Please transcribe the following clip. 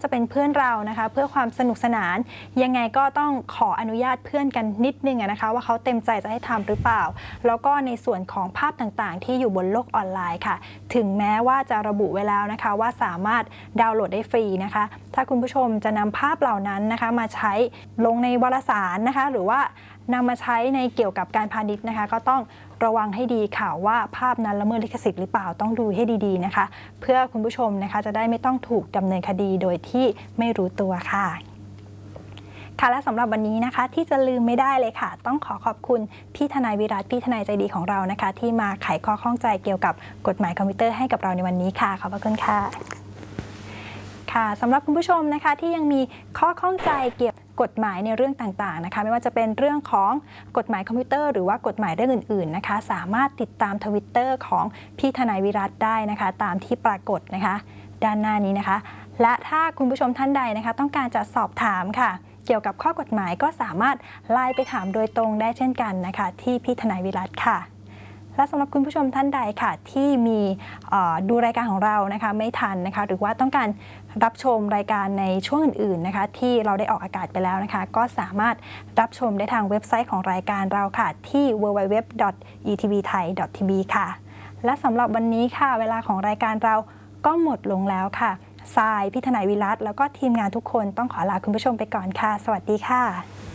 จะเป็นเพื่อนเรานะคะเพื่อความสนุกสนานยังไงก็ต้องขออนุญาตเพื่อนกันนิดนึงนะคะว่าเขาเต็มใจจะให้ทำหรือเปล่าแล้วก็ในส่วนของภาพต่างๆที่อยู่บนโลกออนไลน์ค่ะถึงแม้ว่าจะระบุไว้แล้วนะคะว่าสามารถดาวน์โหลดได้ฟรีนะคะถ้าคุณผู้ชมจะนำภาพเหล่านั้นนะคะมาใช้ลงในวารสารนะคะหรือว่านำมาใช้ในเกี่ยวกับการพาณิชย์นะคะก็ต้องระวังให้ดีค่ะว่าภาพนั้นละเมิดลิขสิทธิ์หรือเปล่าต้องดูให้ดีๆนะคะเพื่อคุณผู้ชมนะคะจะได้ไม่ต้องถูกดำเนินคดีโดยที่ไม่รู้ตัวค่ะและสำหรับวันนี้นะคะที่จะลืมไม่ได้เลยค่ะต้องขอขอบคุณพี่ทนายวิรัตพี่ทนายใจดีของเรานะคะที่มาไขข้อข้องใจเกี่ยวกับกฎหมายคอมพิวเตอร์ให้กับเราในวันนี้ค่ะขอบพระคุณค่ะสำหรับคุณผู้ชมนะคะที่ยังมีข้อข้องใจเกี่ยวกับกฎหมายในเรื่องต่างๆนะคะไม่ว่าจะเป็นเรื่องของกฎหมายคอมพิวเตอร์หรือว่ากฎหมายเรื่องอื่นๆนะคะสามารถติดตามTwitterของพี่ทนายวิรัตได้นะคะตามที่ปรากฏนะคะด้านหน้านี้นะคะและถ้าคุณผู้ชมท่านใดนะคะต้องการจะสอบถามค่ะเกี่ยวกับข้อกฎหมายก็สามารถไลน์ไปถามโดยตรงได้เช่นกันนะคะที่พี่ทนายวิรัตค่ะและสำหรับคุณผู้ชมท่านใดค่ะที่มีดูรายการของเรานะคะไม่ทันนะคะหรือว่าต้องการรับชมรายการในช่วงอื่นๆนะคะที่เราได้ออกอากาศไปแล้วนะคะก็สามารถรับชมได้ทางเว็บไซต์ของรายการเราค่ะที่ www.etvthai.tv ค่ะและสำหรับวันนี้ค่ะเวลาของรายการเราก็หมดลงแล้วค่ะทรายพี่ทนายวิรัตแล้วก็ทีมงานทุกคนต้องขอลาคุณผู้ชมไปก่อนค่ะสวัสดีค่ะ